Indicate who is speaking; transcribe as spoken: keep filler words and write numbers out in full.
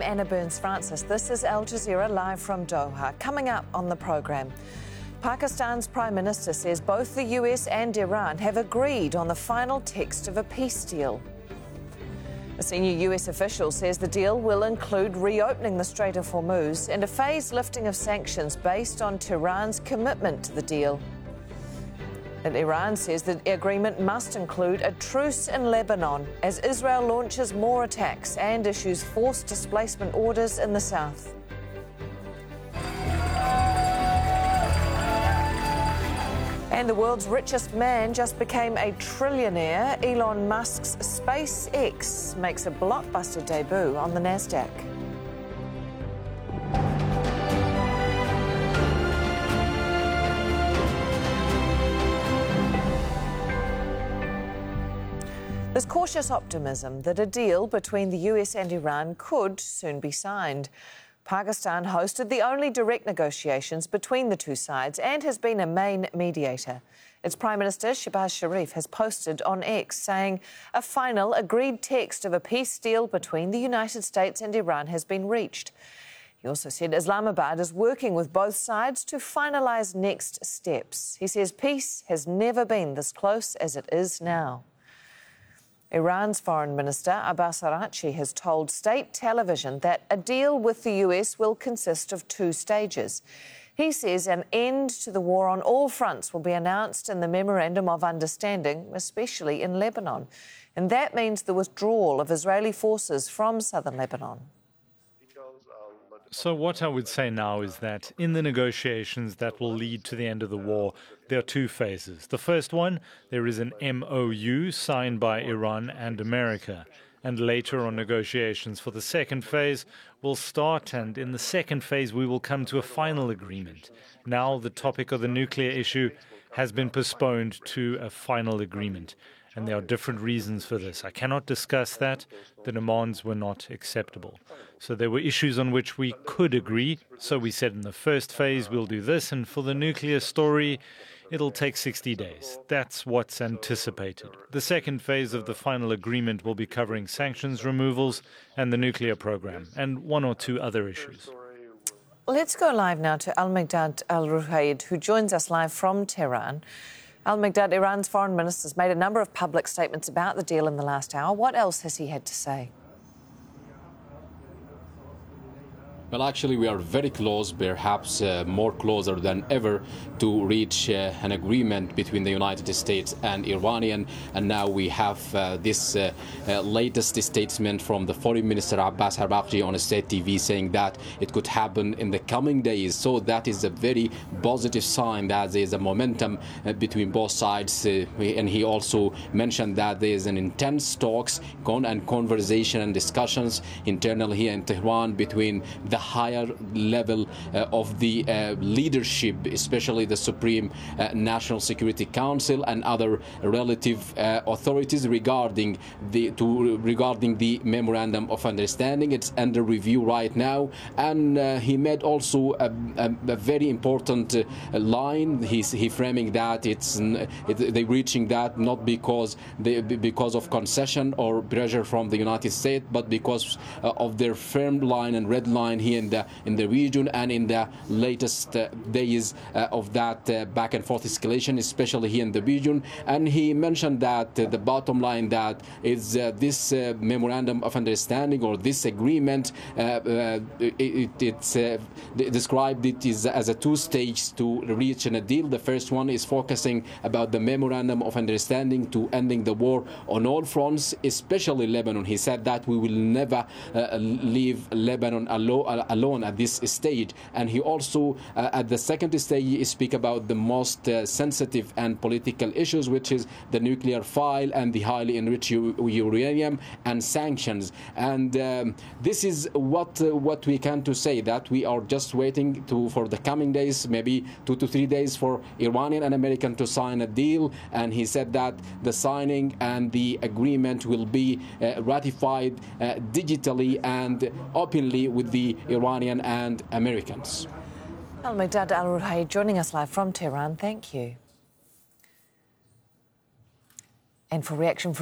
Speaker 1: I'm Anna Burns-Francis. This is Al Jazeera live from Doha. Coming up on the programme, Pakistan's Prime Minister says both the U S and Iran have agreed on the final text of a peace deal. A senior U S official says the deal will include reopening the Strait of Hormuz and a phased lifting of sanctions based on Tehran's commitment to the deal. And Iran says the agreement must include a truce in Lebanon as Israel launches more attacks and issues forced displacement orders in the south. And the world's richest man just became a trillionaire. Elon Musk's SpaceX makes a blockbuster debut on the NASDAQ. There's cautious optimism that a deal between the U S and Iran could soon be signed. Pakistan hosted the only direct negotiations between the two sides and has been a main mediator. Its Prime Minister, Shehbaz Sharif, has posted on X saying a final agreed text of a peace deal between the United States and Iran has been reached. He also said Islamabad is working with both sides to finalise next steps. He says peace has never been this close as it is now. Iran's Foreign Minister Abbas Araghchi has told state television that a deal with the U S will consist of two stages. He says an end to the war on all fronts will be announced in the Memorandum of Understanding, especially in Lebanon. And that means the withdrawal of Israeli forces from southern Lebanon.
Speaker 2: So what I would say now is that in the negotiations that will lead to the end of the war, there are two phases. The first one, there is an M O U signed by Iran and America. And later on, negotiations for the second phase will start, and in the second phase we will come to a final agreement. Now the topic of the nuclear issue has been postponed to a final agreement. And there are different reasons for this. I cannot discuss that. The demands were not acceptable. So there were issues on which we could agree. So we said in the first phase we'll do this, and for the nuclear story, it'll take sixty days. That's what's anticipated. The second phase of the final agreement will be covering sanctions removals and the nuclear program, and one or two other issues.
Speaker 1: Let's go live now to Al-Miqdad Al-Ruhayd, who joins us live from Tehran. Al-Miqdad, Iran's foreign minister, has made a number of public statements about the deal in the last hour. What else has he had to say?
Speaker 3: Well, actually, we are very close, perhaps uh, more closer than ever, to reach uh, an agreement between the United States and Iranian. And now we have uh, this uh, uh, latest statement from the Foreign Minister Abbas Araghchi on state T V saying that it could happen in the coming days. So that is a very positive sign that there is a momentum uh, between both sides. Uh, and he also mentioned that there is an intense talks con and conversation and discussions internally here in Tehran between the higher level uh, of the uh, leadership, especially the Supreme uh, National Security Council and other relative uh, authorities regarding the to regarding the Memorandum of Understanding. It's under review right now, and uh, he made also a, a, a very important uh, line. He's he framing that it's it, they reaching that not because they because of concession or pressure from the United States, but because uh, of their firm line and red line here in the in the region and in the latest uh, days uh, of that uh, back and forth escalation, especially here in the region. And he mentioned that uh, the bottom line that is uh, this uh, memorandum of understanding or this agreement, uh, uh, it, it's uh, described it is as a two stage to reach a deal. The first one is focusing about the memorandum of understanding to ending the war on all fronts, especially Lebanon. He said that we will never uh, leave Lebanon alone alone at this stage. And he also uh, at the second stage speak about the most uh, sensitive and political issues, which is the nuclear file and the highly enriched uranium and sanctions. And um, this is what uh, what we can to say, that we are just waiting to for the coming days, maybe two to three days, for Iranian and American to sign a deal. And he said that the signing and the agreement will be uh, ratified uh, digitally and openly with the Iranian and Americans.
Speaker 1: Al-Miqdad Al-Ruhayd joining us live from Tehran. Thank you. And for reaction from